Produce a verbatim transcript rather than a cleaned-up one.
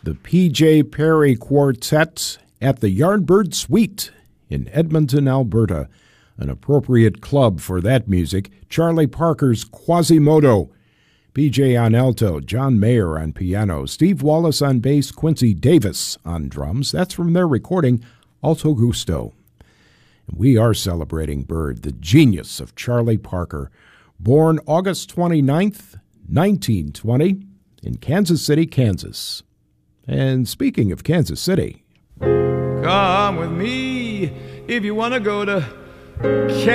The P J. Perry Quartet at the Yardbird Suite in Edmonton, Alberta. An appropriate club for that music. Charlie Parker's Quasimodo. P J on alto, John Mayer on piano, Steve Wallace on bass, Quincy Davis on drums. That's from their recording, Alto Gusto. We are celebrating Bird, the genius of Charlie Parker, born August twenty-ninth, nineteen twenty, in Kansas City, Kansas. And speaking of Kansas City, come with me if you want to go to